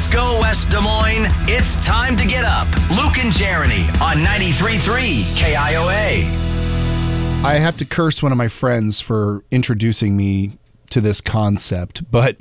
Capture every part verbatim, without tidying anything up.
Let's go, West Des Moines. It's time to get up. Luke and Jeremy on ninety-three point three K I O A. I have to curse one of my friends for introducing me to this concept, but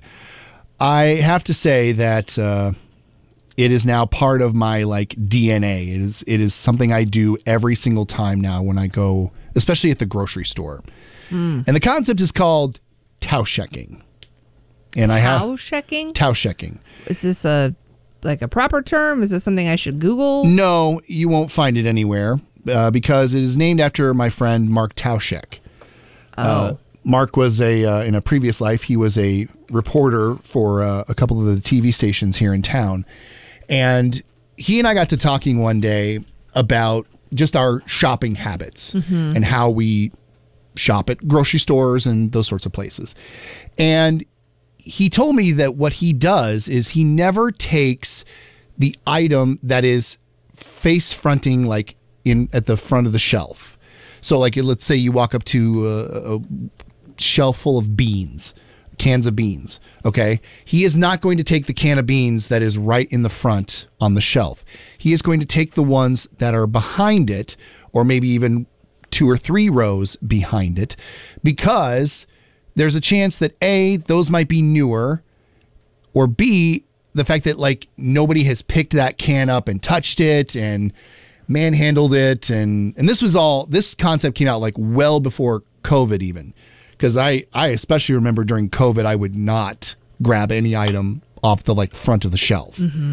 I have to say that uh, it is now part of my like D N A. It is it is something I do every single time now when I go, especially at the grocery store. Mm. And the concept is called Taoshecking. And I have Taoshecking? Taoshecking. Is this a like a proper term? Is this something I should Google? No, you won't find it anywhere uh, because it is named after my friend Mark Taoshek. Oh. Uh, Mark was a uh, in a previous life, he was a reporter for uh, a couple of the T V stations here in town. And he and I got to talking one day about just our shopping habits mm-hmm. and how we shop at grocery stores and those sorts of places. And he told me that what he does is he never takes the item that is face fronting like in at the front of the shelf. So like let's say you walk up to a, a shelf full of beans, cans of beans, okay? He is not going to take the can of beans that is right in the front on the shelf. He is going to take the ones that are behind it, or maybe even two or three rows behind it, because there's a chance that A, those might be newer, or B, the fact that like nobody has picked that can up and touched it and manhandled it. And, and this was all, this concept came out like well before COVID even. Because I, I especially remember during COVID, I would not grab any item off the like front of the shelf. Mm-hmm.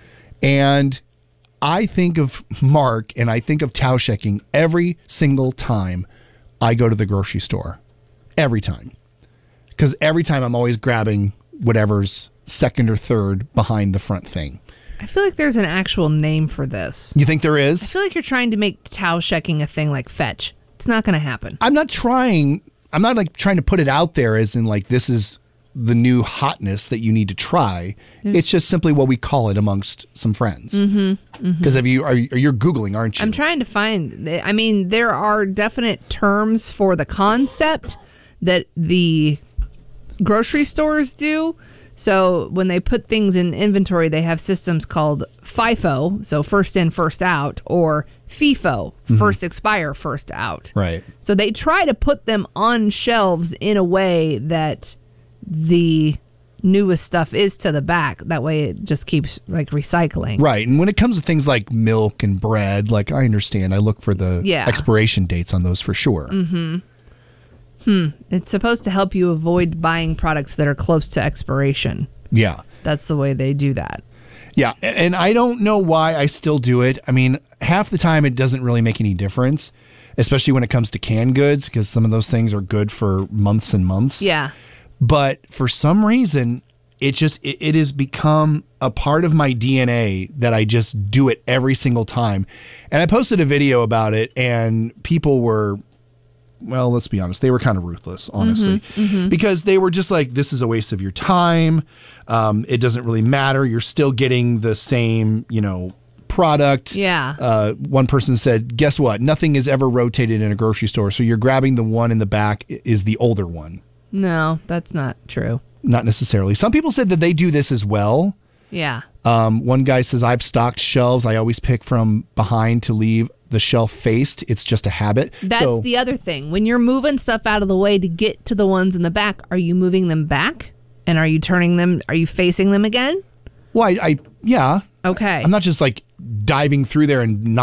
And I think of Mark and I think of Taoshecking every single time I go to the grocery store. Every time. Because every time I'm always grabbing whatever's second or third behind the front thing. I feel like there's an actual name for this. You think there is? I feel like you're trying to make Taoshecking a thing like fetch. It's not going to happen. I'm not trying. I'm not like trying to put it out there as in like this is the new hotness that you need to try. Mm-hmm. It's just simply what we call it amongst some friends. Because mm-hmm. mm-hmm. have you are you, you're Googling, aren't you? I'm trying to find. I mean, there are definite terms for the concept that the grocery stores do. So when they put things in inventory, they have systems called FIFO, so first in, first out, or FIFO, mm-hmm. first expire, first out. Right. So they try to put them on shelves in a way that the newest stuff is to the back. That way it just keeps like recycling. Right. And when it comes to things like milk and bread, like I understand, I look for the yeah. expiration dates on those for sure. Mm-hmm. Hmm. It's supposed to help you avoid buying products that are close to expiration. Yeah. That's the way they do that. Yeah. And I don't know why I still do it. I mean, half the time it doesn't really make any difference, especially when it comes to canned goods, because some of those things are good for months and months. Yeah. But for some reason, it just, it, it has become a part of my D N A that I just do it every single time. And I posted a video about it and people were, well, let's be honest, they were kind of ruthless, honestly, mm-hmm, mm-hmm. because they were just like, this is a waste of your time. Um, it doesn't really matter. You're still getting the same, you know, product. Yeah. Uh, one person said, guess what? Nothing is ever rotated in a grocery store. So you're grabbing the one in the back is the older one. No, that's not true. Not necessarily. Some people said that they do this as well. Yeah. Um, one guy says, I've stocked shelves. I always pick from behind to leave the shelf faced. It's just a habit. That's so, the other thing. When you're moving stuff out of the way to get to the ones in the back, are you moving them back? And are you turning them? Are you facing them again? Well, I, I yeah. Okay. I'm not just like diving through there and not